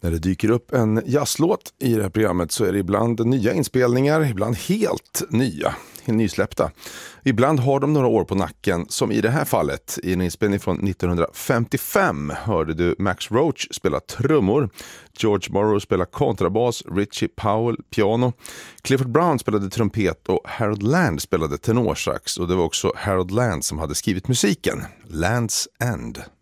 När det dyker upp en jazzlåt i det här programmet så är det ibland nya inspelningar, ibland helt nysläppta. Ibland har de några år på nacken, som i det här fallet. I en inspelning från 1955 hörde du Max Roach spela trummor, George Morrow spela kontrabas, Richie Powell piano, Clifford Brown spelade trumpet och Harold Land spelade tenorsax. Och det var också Harold Land som hade skrivit musiken, Land's End.